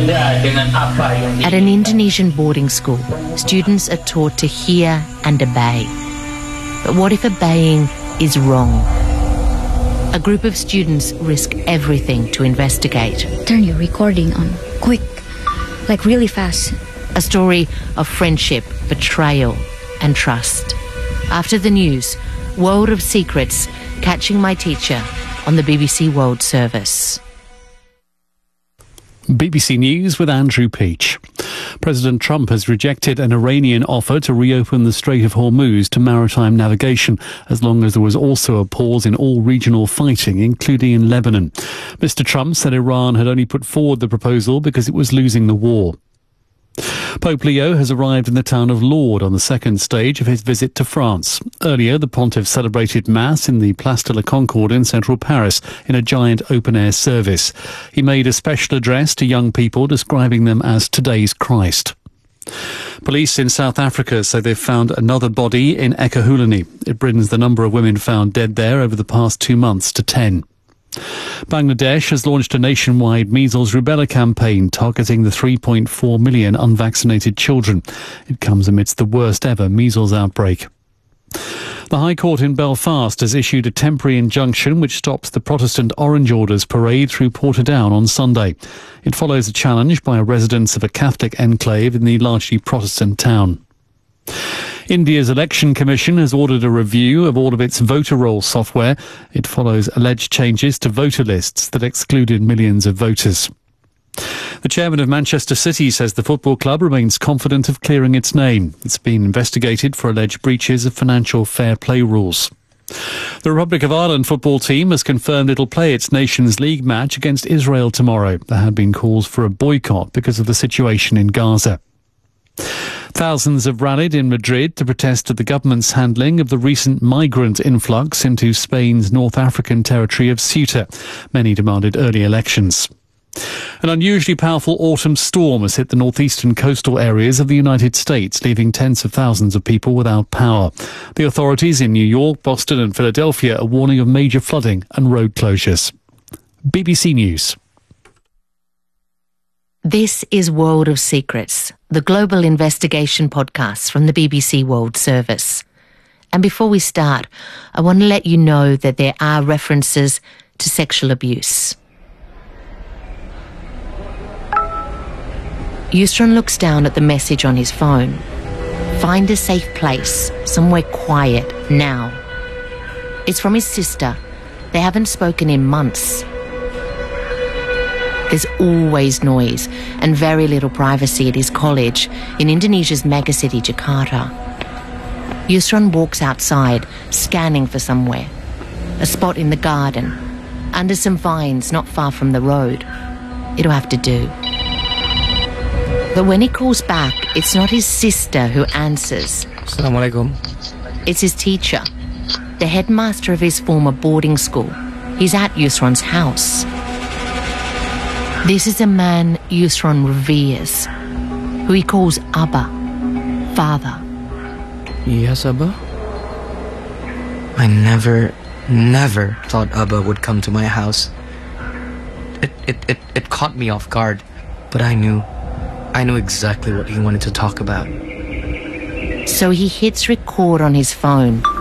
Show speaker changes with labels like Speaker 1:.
Speaker 1: At an Indonesian boarding school, students are taught to hear and obey. But what if obeying is wrong? A group of students risk everything to investigate.
Speaker 2: Turn your recording on, quick, like really fast.
Speaker 1: A story of friendship, betrayal and trust. After the news, World of Secrets, Catching My Teacher on the BBC World Service.
Speaker 3: BBC News with Andrew Peach. President Trump has rejected an Iranian offer to reopen the Strait of Hormuz to maritime navigation, as long as there was also a pause in all regional fighting, including in Lebanon. Mr. Trump said Iran had only put forward the proposal because it was losing the war. Pope Leo has arrived in the town of Lourdes on the second stage of his visit to France. Earlier, the pontiff celebrated Mass in the Place de la Concorde in central Paris in a giant open-air service. He made a special address to young people describing them as today's Christ. Police in South Africa say they've found another body in Ekurhuleni. It brings the number of women found dead there over the past 2 months to 10. Bangladesh has launched a nationwide measles rubella campaign targeting the 3.4 million unvaccinated children. It comes amidst the worst ever measles outbreak. The High Court in Belfast has issued a temporary injunction which stops the Protestant Orange Orders parade through Portadown on Sunday. It follows a challenge by residents of a Catholic enclave in the largely Protestant town. India's Election Commission has ordered a review of all of its voter roll software. It follows alleged changes to voter lists that excluded millions of voters. The chairman of Manchester City says the football club remains confident of clearing its name. It's been investigated for alleged breaches of financial fair play rules. The Republic of Ireland football team has confirmed it'll play its Nations League match against Israel tomorrow. There had been calls for a boycott because of the situation in Gaza. Thousands have rallied in Madrid to protest at the government's handling of the recent migrant influx into Spain's North African territory of Ceuta. Many demanded early elections. An unusually powerful autumn storm has hit the northeastern coastal areas of the United States, leaving tens of thousands of people without power. The authorities in New York, Boston and Philadelphia are warning of major flooding and road closures. BBC News.
Speaker 1: This is World of Secrets, the global investigation podcast from the BBC World Service. And before we start, I want to let you know that there are references to sexual abuse. Yusron looks down at the message on his phone. Find a safe place, somewhere quiet, now. It's from his sister. They haven't spoken in months. There's always noise and very little privacy at his college in Indonesia's megacity, Jakarta. Yusron walks outside, scanning for somewhere. A spot in the garden, under some vines not far from the road. It'll have to do. But when he calls back, it's not his sister who answers.
Speaker 4: Assalamualaikum.
Speaker 1: It's his teacher, the headmaster of his former boarding school. He's at Yusron's house. This is a man Yusron reveres, who he calls Abba, father.
Speaker 4: Yes, Abba? I never thought Abba would come to my house. It caught me off guard, but I knew exactly what he wanted to talk about.
Speaker 1: So he hits record on his phone